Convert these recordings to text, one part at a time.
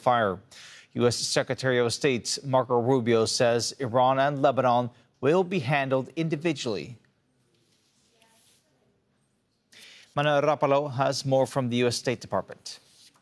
ceasefire. U.S. Secretary of State Marco Rubio says Iran and Lebanon will be handled individually. Manuel Rapalo has more from the U.S. State Department.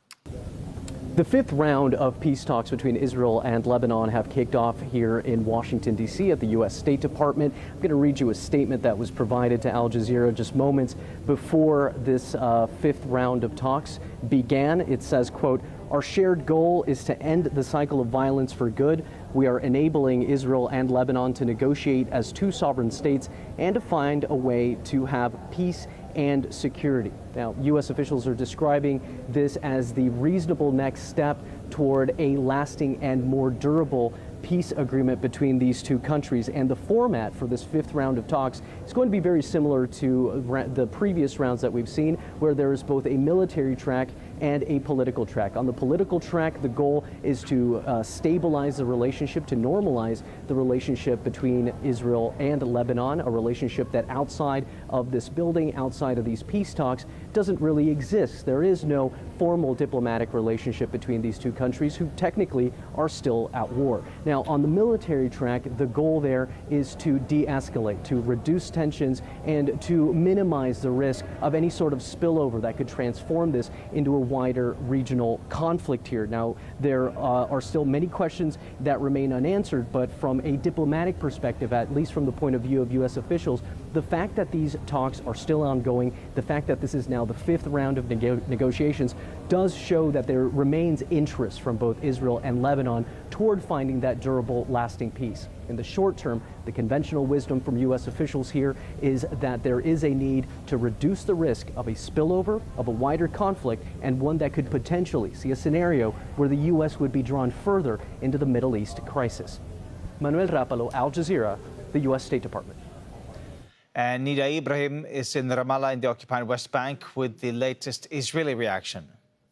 The fifth round of peace talks between Israel and Lebanon have kicked off here in Washington, D.C. at the U.S. State Department. I'm going to read you a statement that was provided to Al Jazeera just moments before this fifth round of talks began. It says, quote, "Our shared goal is to end the cycle of violence for good. We are enabling Israel and Lebanon to negotiate as two sovereign states and to find a way to have peace and security." Now, U.S. officials are describing this as the reasonable next step toward a lasting and more durable peace agreement between these two countries. And the format for this fifth round of talks is going to be very similar to the previous rounds that we've seen, where there is both a military track and a political track. On the political track, the goal is to stabilize the relationship, to normalize the relationship between Israel and Lebanon, a relationship that outside of this building, outside of these peace talks, doesn't really exist. There is no formal diplomatic relationship between these two countries, who technically are still at war. Now, on the military track, the goal there is to de-escalate, to reduce tensions, and to minimize the risk of any sort of spillover that could transform this into a wider regional conflict here. Now, there are still many questions that remain unanswered, but from a diplomatic perspective, at least from the point of view of U.S. officials, the fact that these talks are still ongoing, the fact that this is now the fifth round of negotiations, does show that there remains interest from both Israel and Lebanon toward finding that durable, lasting peace. In the short term, the conventional wisdom from U.S. officials here is that there is a need to reduce the risk of a spillover, of a wider conflict, and one that could potentially see a scenario where the U.S. would be drawn further into the Middle East crisis. Manuel Rapalo, Al Jazeera, the U.S. State Department. And Nida Ibrahim is in Ramallah in the occupied West Bank with the latest Israeli reaction.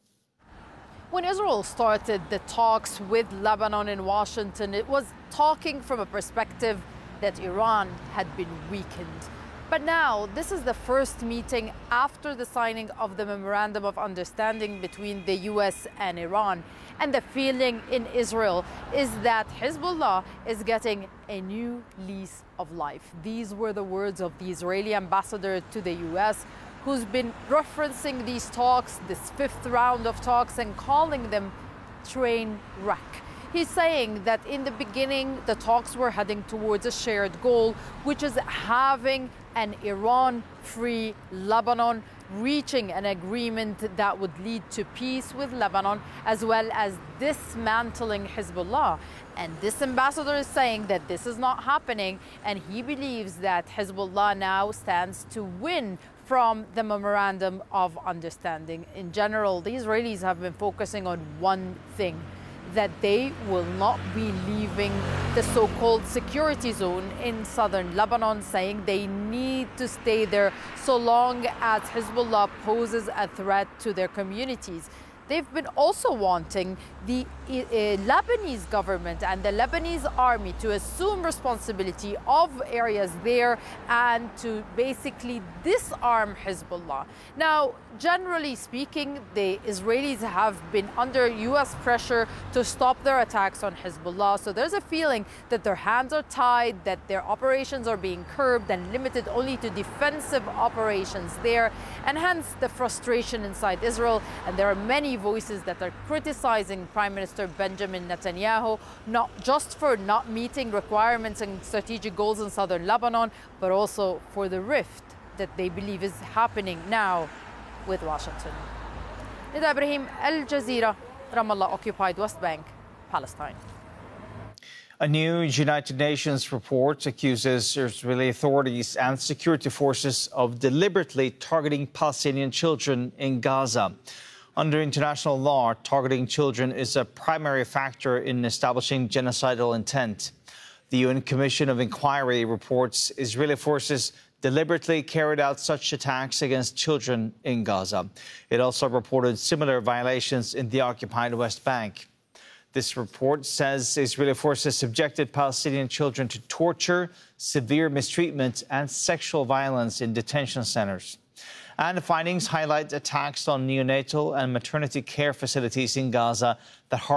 When Israel started the talks with Lebanon in Washington, it was talking from a perspective that Iran had been weakened. But now, this is the first meeting after the signing of the Memorandum of Understanding between the U.S. and Iran. And the feeling in Israel is that Hezbollah is getting a new lease of life. These were the words of the Israeli ambassador to the U.S., who's been referencing these talks, this fifth round of talks, and calling them train wreck. He's saying that in the beginning, the talks were heading towards a shared goal, which is having an Iran-free Lebanon, reaching an agreement that would lead to peace with Lebanon, as well as dismantling Hezbollah. And this ambassador is saying that this is not happening, and he believes that Hezbollah now stands to win from the Memorandum of Understanding. In general, the Israelis have been focusing on one thing, that they will not be leaving the so-called security zone in southern Lebanon, saying they need to stay there so long as Hezbollah poses a threat to their communities. They've been also wanting the Lebanese government and the Lebanese army to assume responsibility of areas there and to basically disarm Hezbollah. Now, generally speaking, the Israelis have been under U.S. pressure to stop their attacks on Hezbollah. So there's a feeling that their hands are tied, that their operations are being curbed and limited only to defensive operations there, and hence the frustration inside Israel. And there are many voices that are criticizing Prime Minister Benjamin Netanyahu, not just for not meeting requirements and strategic goals in southern Lebanon, but also for the rift that they believe is happening now with Washington. Nida Ibrahim, Al Jazeera, Ramallah, occupied West Bank, Palestine. A new United Nations report accuses Israeli authorities and security forces of deliberately targeting Palestinian children in Gaza. Under international law, targeting children is a primary factor in establishing genocidal intent. The UN Commission of Inquiry reports Israeli forces deliberately carried out such attacks against children in Gaza. It also reported similar violations in the occupied West Bank. This report says Israeli forces subjected Palestinian children to torture, severe mistreatment, and sexual violence in detention centers. And the findings highlight attacks on neonatal and maternity care facilities in Gaza that